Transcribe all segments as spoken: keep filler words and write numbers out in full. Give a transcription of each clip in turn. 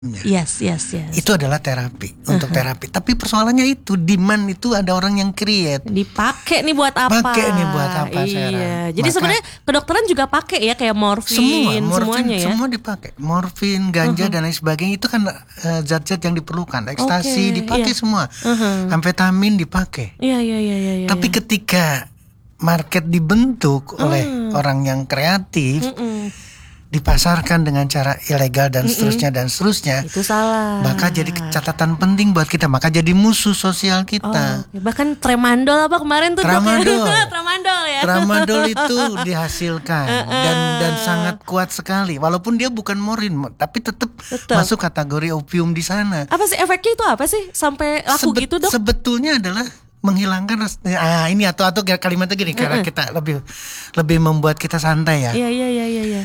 Yes, yes, yes. Itu adalah terapi, untuk uh-huh. terapi. Tapi persoalannya itu demand itu ada orang yang create. Dipakai nih buat apa? Pakai nih buat apa? Iya. Sarah. Jadi Maka, sebenarnya kedokteran juga pakai ya, kayak morfin, semua, morfin semuanya ya. Semua dipakai. Morfin, ganja uh-huh. dan lain sebagainya itu kan uh, zat-zat yang diperlukan. Ekstasi okay, dipakai iya. semua. Uh-huh. Amfetamin dipakai. Iya, iya, iya, iya. Tapi iya. ketika market dibentuk uh. oleh orang yang kreatif. Uh-uh. Dipasarkan dengan cara ilegal dan seterusnya dan seterusnya, itu salah. Maka jadi catatan penting buat kita, maka jadi musuh sosial kita. Oh, bahkan tramadol apa kemarin tuh? Tramadol, tramadol ya. Tramadol itu dihasilkan dan dan sangat kuat sekali. Walaupun dia bukan morin, tapi tetap masuk kategori opium di sana. Apa sih efeknya itu apa sih sampai laku Sebe- gitu dok? Sebetulnya adalah menghilangkan rasa, ah ini atau atau kalimatnya gini, karena kita lebih lebih membuat kita santai ya. Iya iya iya iya. iya.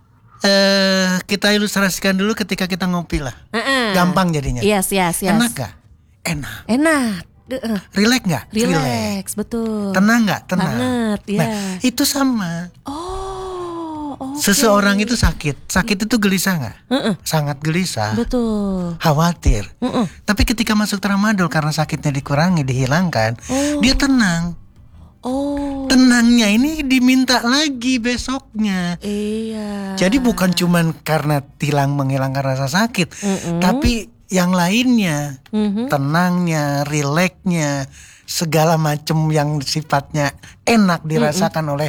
Uh, kita ilustrasikan dulu ketika kita ngopi lah, uh-uh. gampang jadinya. Yes, yes, yes. Enak gak? Enak. Enak. Uh. Relax gak? Relax, betul. Tenang gak? Tenang. Banget, ya. Nah, itu sama. Oh, okay. Seseorang itu sakit, sakit itu gelisah gak? Uh-uh. Sangat gelisah. Betul. Khawatir. Uh-uh. Tapi ketika masuk tramadol karena sakitnya dikurangi, dihilangkan, oh. dia tenang. Oh. Tenangnya ini diminta lagi besoknya. Iya. Jadi bukan cuman karena tilang menghilangkan rasa sakit, mm-mm. tapi yang lainnya, mm-hmm. tenangnya, rileksnya, segala macam yang sifatnya enak dirasakan mm-mm. oleh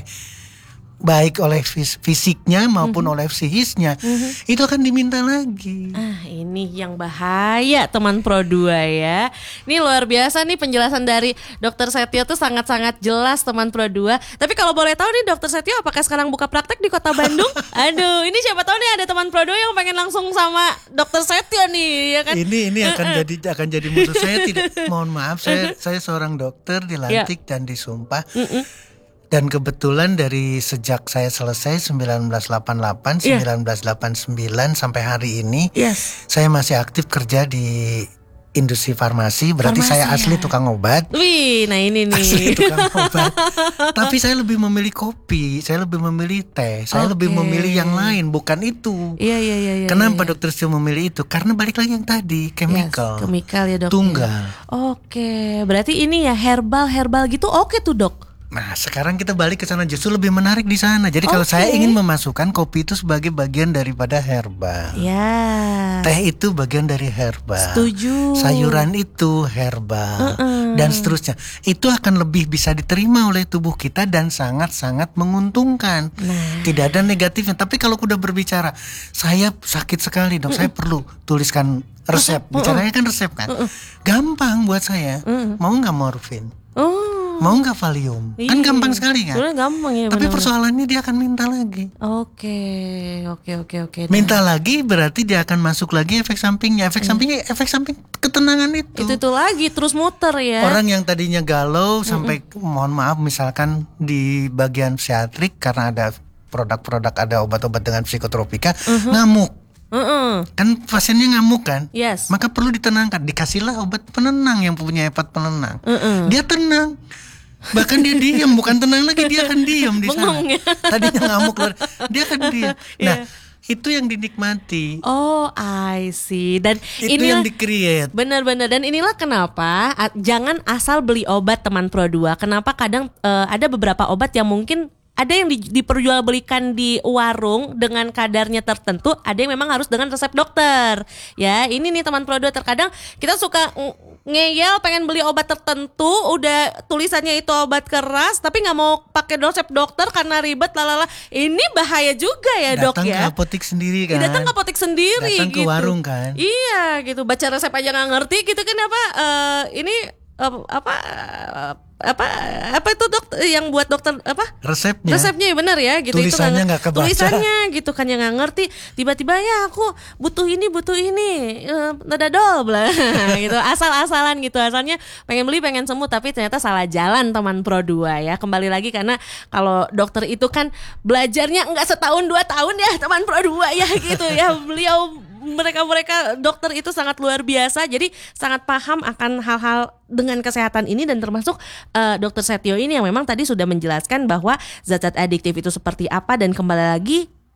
baik oleh fis- fisiknya maupun mm-hmm. oleh psikisnya, mm-hmm. itu akan diminta lagi. Ah, ini yang bahaya teman Pro dua ya. Ini luar biasa nih penjelasan dari Dokter Setio tuh sangat-sangat jelas teman Pro dua. Tapi kalau boleh tahu nih Dokter Setio apakah sekarang buka praktek di Kota Bandung? Aduh, ini siapa tahu nih ada teman Pro dua yang pengen langsung sama Dokter Setio nih, ya kan? Ini ini akan jadi akan jadi musuh saya tidak. Mohon maaf, saya saya seorang dokter dilantik yeah. dan disumpah. Mm-mm. Dan kebetulan dari sejak saya selesai sembilan belas delapan puluh delapan, yeah. sembilan belas delapan puluh sembilan sampai hari ini, yes. saya masih aktif kerja di industri farmasi. Berarti farmasi, saya asli ya? Tukang obat. Wih, nah ini nih. Asli tukang obat. Tapi saya lebih memilih kopi, saya lebih memilih teh, saya okay. lebih memilih yang lain, bukan itu. Iya iya iya. Ya, Kenapa ya, ya. dokter Setio memilih itu? Karena balik lagi yang tadi, chemical. Yes, chemical ya dok. Tunggal. Oke, berarti ini ya herbal herbal gitu oke tuh dok. Nah sekarang kita balik ke sana, justru lebih menarik di sana. Jadi okay. kalau saya ingin memasukkan kopi itu sebagai bagian daripada herbal, ya. Teh itu bagian dari herbal, setuju. Sayuran itu herbal, uh-uh. dan seterusnya. Itu akan lebih bisa diterima oleh tubuh kita dan sangat-sangat menguntungkan. Nah. Tidak ada negatifnya. Tapi kalau udah berbicara, saya sakit sekali dok, uh-uh. saya perlu tuliskan resep. Uh-uh. Bicaranya kan resep kan, uh-uh. gampang buat saya. Uh-uh. Mau nggak morfin? Oh. Mau nggak Valium? Iyi. Kan gampang sekali kan? Sudah gampang ya. Tapi bener-bener. Persoalannya dia akan minta lagi. Oke, oke, oke, oke. Minta lagi berarti dia akan masuk lagi efek sampingnya. Efek hmm. sampingnya, efek samping ketenangan itu. Itu itu lagi terus muter ya. Orang yang tadinya galau mm-mm. sampai mohon maaf misalkan di bagian psikiatrik karena ada produk-produk ada obat-obat dengan psikotropika, uh-huh. ngamuk. Uh-uh. Kan pasiennya ngamuk kan, yes. maka perlu ditenangkan, dikasihlah obat penenang yang punya efek penenang. Uh-uh. Dia tenang, bahkan dia diam, bukan tenang lagi, dia akan diam di sana. Ya? Tadinya ngamuk, dia akan diam. Nah, yeah. itu yang dinikmati. Oh, I see. Dan itu inilah, yang di-create. Benar-benar. Dan inilah kenapa jangan asal beli obat teman Pro dua. Kenapa kadang uh, ada beberapa obat yang mungkin ada yang di, diperjualbelikan di warung dengan kadarnya tertentu, ada yang memang harus dengan resep dokter. Ya, ini nih teman Pro dua, terkadang kita suka ngeyel pengen beli obat tertentu, udah tulisannya itu obat keras, tapi nggak mau pakai resep dokter karena ribet lalala. Ini bahaya juga ya dok datang ya. Datang ke apotek sendiri kan. Datang ke apotek sendiri. Datang gitu. ke warung kan. Iya gitu, baca resep aja nggak ngerti gitu kan apa? Uh, ini uh, apa? Uh, apa apa itu dok yang buat dokter apa resepnya resepnya ya benar ya gitu, tulisannya nggak kebaca, tulisannya gitu kan yang nggak ngerti, tiba-tiba ya aku butuh ini butuh ini uh, nadadol bla gitu, asal-asalan gitu, asalnya pengen beli pengen sembuh tapi ternyata salah jalan teman Pro dua ya. Kembali lagi karena kalau dokter itu kan belajarnya nggak setahun dua tahun ya teman Pro dua ya gitu ya. Beliau mereka-mereka dokter itu sangat luar biasa, jadi sangat paham akan hal-hal dengan kesehatan ini, dan termasuk uh, Dokter Setio ini yang memang tadi sudah menjelaskan bahwa zat-zat adiktif itu seperti apa, dan kembali lagi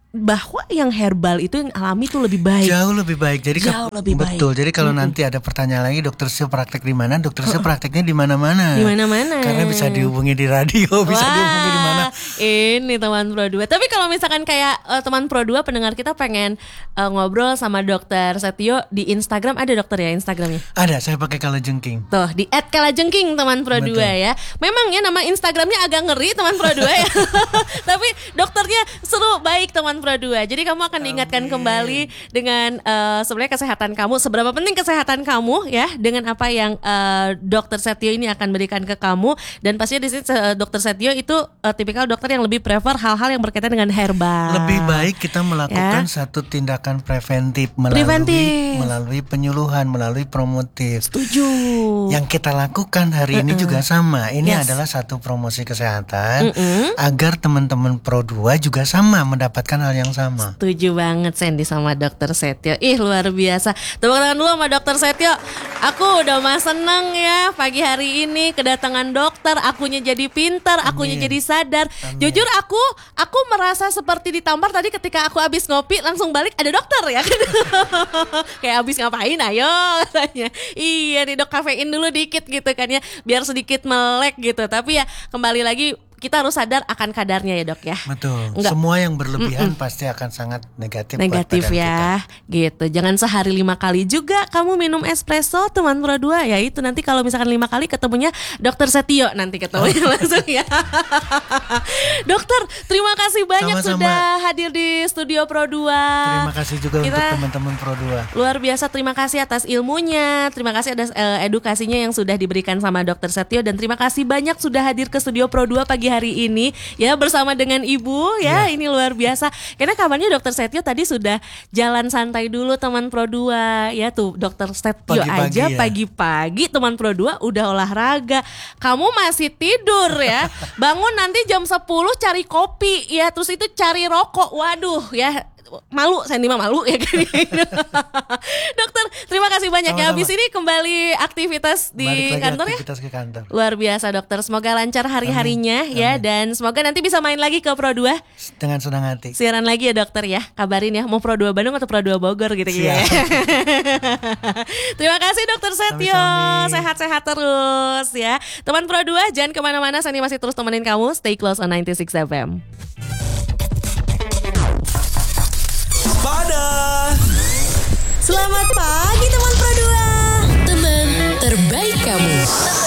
bahwa yang herbal itu yang alami itu lebih baik. Jauh lebih baik. Jadi Jauh ke, lebih betul. baik. Jadi kalau Mm-mm. nanti ada pertanyaan lagi, dokter Sio praktek di mana? Dokter Sio prakteknya di mana-mana. Di mana-mana. Karena bisa dihubungi di radio, bisa Wah, dihubungi di mana. Ini teman Pro dua. Tapi kalau misalkan kayak uh, teman Pro dua pendengar kita pengen uh, ngobrol sama dokter Setio di Instagram, ada dokter ya Instagramnya? Ada, saya pakai kalajengking. Tuh di et kalajengking teman Pro dua ya. Memang ya nama Instagramnya agak ngeri teman Pro dua ya. Tapi dokternya seru, baik teman Pro dua. Jadi kamu akan diingatkan Amin. kembali dengan uh, sebenarnya kesehatan kamu, seberapa penting kesehatan kamu ya, dengan apa yang uh, dokter Setio ini akan berikan ke kamu. Dan pastinya di sini uh, dokter Setio itu uh, tipikal dokter yang lebih prefer hal-hal yang berkaitan dengan herbal. Lebih baik kita melakukan Ya. satu tindakan preventif melalui Preventif. melalui penyuluhan, melalui promotif. Setuju. Yang kita lakukan hari ini juga sama. Ini Yes. adalah satu promosi kesehatan Mm-mm. agar teman-teman Pro dua juga sama mendapatkan hal yang sama. Setuju banget Sandy sama dokter Setio. Ih luar biasa. Tepuk tangan dulu sama dokter Setio. Aku udah mah seneng ya pagi hari ini kedatangan dokter. Akunya jadi pintar, akunya Amin. jadi sadar. Amin. Jujur aku aku merasa seperti ditampar tadi ketika aku habis ngopi langsung balik ada dokter ya. Kayak habis ngapain ayo katanya. Iya nih dok, kafein dulu dikit gitu kan ya, biar sedikit melek gitu. Tapi ya kembali lagi kita harus sadar akan kadarnya ya dok ya. Betul. Enggak. Semua yang berlebihan pasti akan sangat negatif. buat Negatif badan ya, gitu. Jangan sehari lima kali juga kamu minum espresso teman Pro dua ya. Itu nanti kalau misalkan lima kali ketemunya dokter Setio nanti ketemunya langsung ya. Dokter, terima kasih banyak Sama-sama. sudah hadir di studio Pro dua. Terima kasih juga Kita- untuk teman-teman Pro dua. Luar biasa, terima kasih atas ilmunya, terima kasih atas eh, edukasinya yang sudah diberikan sama dokter Setio, dan terima kasih banyak sudah hadir ke studio Pro dua pagi hari ini ya bersama dengan Ibu ya. Ya. Ini luar biasa. Karena kabarnya dokter Setio tadi sudah jalan santai dulu teman Pro dua ya, tuh dokter Setio Pagi-pagi aja ya. pagi-pagi teman Pro dua udah olahraga. Kamu masih tidur ya. Bangun nanti jam sepuluh cari kopi ya, terus itu cari rokok. Waduh ya, malu, Sandy mah malu ya kan. Dokter, terima kasih banyak ya. Sama-sama. Habis ini kembali aktivitas di Balik lagi kantor ya. aktivitas ke kantor. Luar biasa dokter, semoga lancar hari-harinya Amin. ya. Amin. Dan semoga nanti bisa main lagi ke Pro dua. Dengan senang hati. Siaran lagi ya dokter ya, kabarin ya mau Pro dua Bandung atau Pro dua Bogor gitu ya. Siap. Terima kasih dokter Setio, Sami-sami. sehat-sehat terus ya. Teman Pro dua jangan kemana-mana, Sandy masih terus temenin kamu. Stay close on ninety six F M. Pada Selamat pagi teman Pro dua. Teman terbaik kamu.